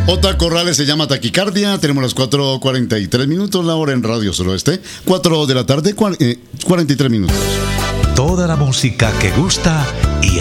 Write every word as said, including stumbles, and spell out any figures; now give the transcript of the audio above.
Ota Corrales se llama Taquicardia. Tenemos las cuatro cuarenta y tres minutos, la hora en Radio Suroeste. cuatro de la tarde, cuarenta y tres minutos. Toda la música que gusta y